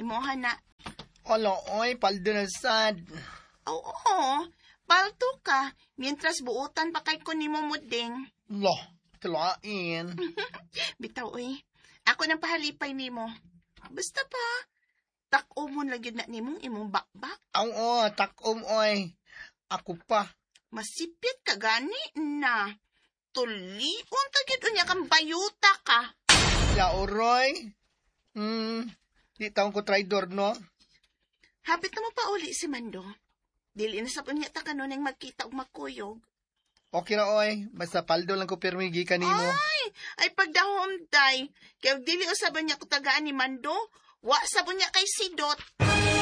nimo hana. Ala, oy, paldo na sad. Oo, palto ka, mientras buutan pa kay ko nimo muding. Lo, tulain. Bitaw, oy. Ako nang pahalipay nimo. Basta pa, tak-umon lang yun na nimong imong bakbak. Ang takom, oy. Ako pa. Masipit ka gani na. Tulion ka gid unya kang bayuta ka. Ya, oroy. Di taong ko traidor, no? Hapit na mo pa uli si Mando. Dili na sa punya ta kanon ang magkita og makuyog. Okay na, oy. Basta paldo lang ko permigi kanimo. Ay pagdahom day. Kaya dili usaban niya ko tagaan ni Mando. Wa sa punya kay Sidot.